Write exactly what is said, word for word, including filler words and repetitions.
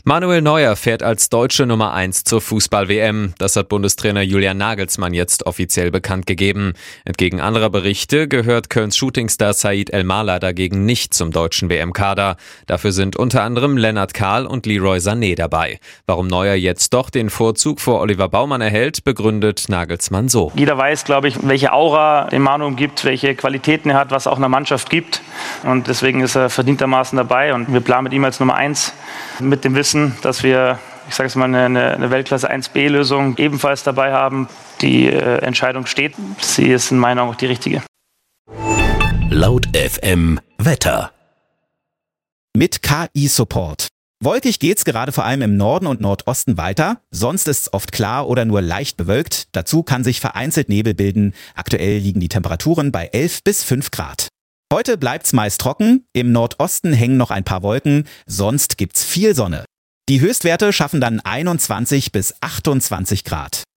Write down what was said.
Manuel Neuer fährt als deutsche Nummer eins zur Fußball-W M. Das hat Bundestrainer Julian Nagelsmann jetzt offiziell bekannt gegeben. Entgegen anderer Berichte gehört Kölns Shootingstar Said El-Mala dagegen nicht zum deutschen W M-Kader. Dafür sind unter anderem Lennart Kahl und Leroy Sané dabei. Warum Neuer jetzt doch den Vorzug vor Oliver Baumann erhält, begründet Nagelsmann so. Jeder weiß, glaube ich, welche Aura den Manu umgibt, welche Qualitäten er hat, was auch einer Mannschaft gibt. Und deswegen ist er verdientermaßen dabei. Und wir planen mit ihm als Nummer eins mit dem Wissen, dass wir, ich sage es mal, eine, eine Weltklasse eins B Lösung ebenfalls dabei haben. Die äh, Entscheidung steht. Sie ist in meiner Augen auch die richtige. Laut F M Wetter. Mit K I-Support. Wolkig geht's gerade vor allem im Norden und Nordosten weiter. Sonst ist's oft klar oder nur leicht bewölkt. Dazu kann sich vereinzelt Nebel bilden. Aktuell liegen die Temperaturen bei elf bis fünf Grad. Heute bleibt's meist trocken. Im Nordosten hängen noch ein paar Wolken. Sonst gibt's viel Sonne. Die Höchstwerte schaffen dann einundzwanzig bis achtundzwanzig Grad.